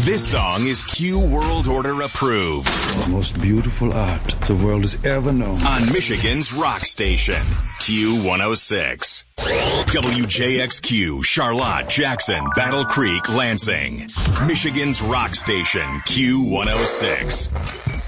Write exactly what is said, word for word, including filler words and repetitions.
This song is Q World Order approved. The most beautiful art the world has ever known. On Michigan's rock station, Q one oh six. W J X Q, Charlotte, Jackson, Battle Creek, Lansing. Michigan's rock station, Q one oh six.